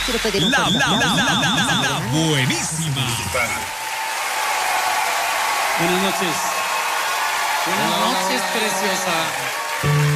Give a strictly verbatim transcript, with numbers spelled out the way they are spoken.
quiero pedir un La, favor. la, la, la, la, la, la buenísima. Buenas noches. Buenas noches, preciosa.